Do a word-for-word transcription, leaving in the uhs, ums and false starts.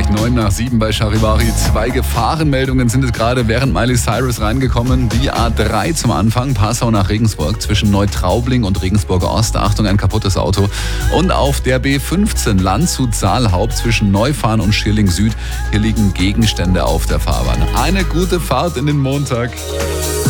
neun nach sieben bei Charivari. Zwei Gefahrenmeldungen sind es gerade während Miley Cyrus reingekommen. Die A drei zum Anfang, Passau nach Regensburg, zwischen Neutraubling und Regensburg Ost. Achtung, ein kaputtes Auto. Und auf der B fünfzehn Landshut-Saalhaupt zwischen Neufahren und Schierling Süd. Hier liegen Gegenstände auf der Fahrbahn. Eine gute Fahrt in den Montag.